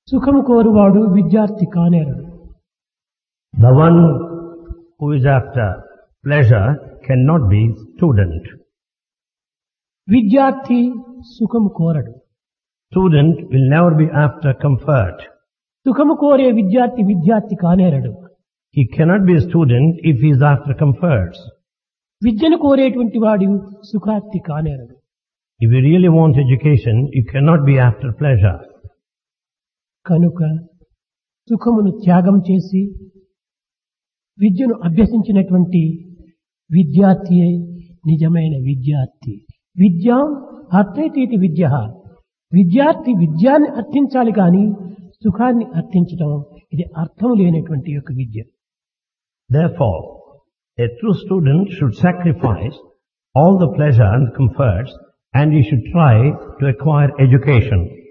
సుఖము కోరువాడు విద్యార్థి కానేరడు. The one who is after pleasure cannot be student. విద్యార్థి సుఖము కోరడు. Student will never be after comfort. సుఖము కోరే విద్యార్థి విద్యార్థి కానేరడు. He cannot be a student if he is after comforts. విద్యను కోరేటువంటి వాడు సుఖార్థి కానేరడు. If you really want education, you cannot be after pleasure. కనుక సుఖమును త్యాగం చేసి విద్యను అభ్యసించినటువంటి విద్యార్థియే నిజమైన విద్యార్థి. విద్యాం అర్థైతీతి విద్య. విద్యార్థి విద్యాన్ని అర్థించాలి కానీ సుఖాన్ని అర్థించడం ఇది అర్థం లేనటువంటి యొక్క విద్య. Therefore, a true student should sacrifice all the pleasure and comforts, and he should try to acquire education.